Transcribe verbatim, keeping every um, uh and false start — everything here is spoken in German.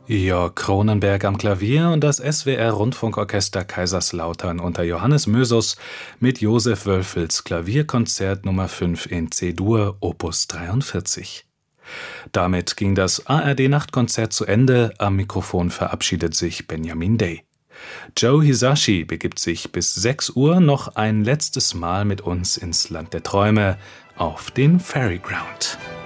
Jörg Cronenberg am Klavier und das S W R-Rundfunkorchester Kaiserslautern unter Johannes Mösus mit Josef Wölfels Klavierkonzert Nummer fünf in C-Dur, Opus dreiundvierzig. Damit ging das A R D-Nachtkonzert zu Ende. Am Mikrofon verabschiedet sich Benjamin Day. Joe Hisashi begibt sich bis sechs Uhr noch ein letztes Mal mit uns ins Land der Träume auf den Fairy Ground.